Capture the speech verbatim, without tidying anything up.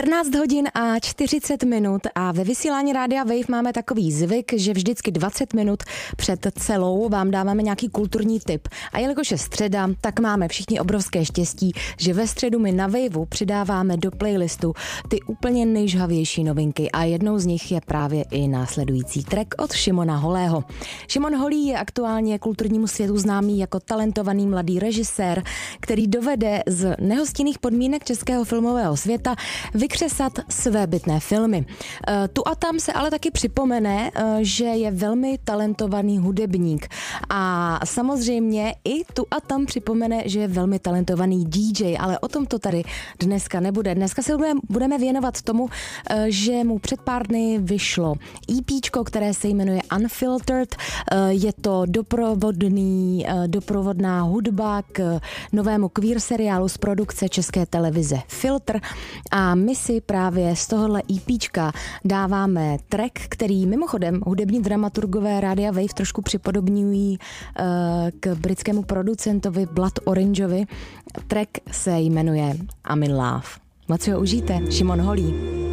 čtrnáct hodin a čtyřicet minut a ve vysílání Rádia Wave máme takový zvyk, že vždycky dvacet minut před celou vám dáváme nějaký kulturní tip. A jelikož je středa, tak máme všichni obrovské štěstí, že ve středu my na Waveu přidáváme do playlistu ty úplně nejžhavější novinky a jednou z nich je právě i následující track od Šimona Holého. Šimon Holý je aktuálně kulturnímu světu známý jako talentovaný mladý režisér, který dovede z nehostinných podmínek českého filmového světa vykřesat své bytné filmy. Tu a tam se ale taky připomene, že je velmi talentovaný hudebník a samozřejmě i tu a tam připomene, že je velmi talentovaný dý džej, ale o tom to tady dneska nebude. Dneska se budeme věnovat tomu, že mu před pár dny vyšlo EPčko, které se jmenuje Unfiltered. Je to doprovodný, doprovodná hudba k novému queer seriálu z produkce České televize Filtr a my si právě z tohohle EPčka dáváme track, který mimochodem hudební dramaturgové Rádia Wave trošku připodobňují uh, k britskému producentovi Blood Orangeovi. Track se jmenuje I'm in Love. Moc si ho užijte, Šimon Holý.